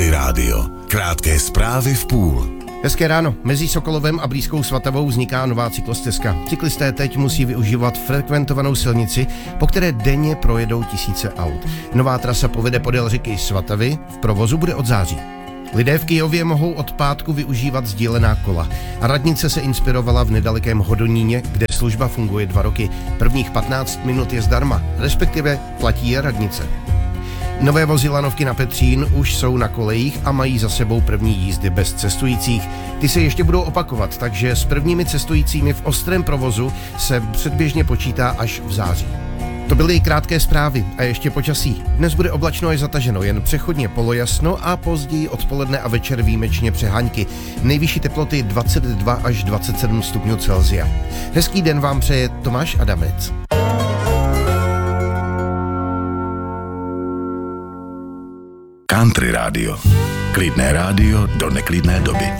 Country Rádio. Krátké zprávy v půl. Hezké ráno. Mezi Sokolovem a blízkou Svatavou vzniká nová cyklostezka. Cyklisté teď musí využívat frekventovanou silnici, po které denně projedou tisíce aut. Nová trasa povede podél řeky Svatavy, v provozu bude od září. Lidé v Kyjově mohou od pátku využívat sdílená kola. A radnice se inspirovala v nedalekém Hodoníně, kde služba funguje 2 roky. Prvních 15 minut je zdarma, respektive platí je radnice. Nové vozy lanovky na Petřín už jsou na kolejích a mají za sebou první jízdy bez cestujících. Ty se ještě budou opakovat, takže s prvními cestujícími v ostrém provozu se předběžně počítá až v září. To byly krátké zprávy a ještě počasí. Dnes bude oblačno až zataženo, jen přechodně polojasno a později odpoledne a večer výjimečně přehánky. Nejvyšší teploty 22 až 27 stupňů Celsia. Hezký den vám přeje Tomáš Adamec. Country Rádio. Klidné rádio do neklidné doby.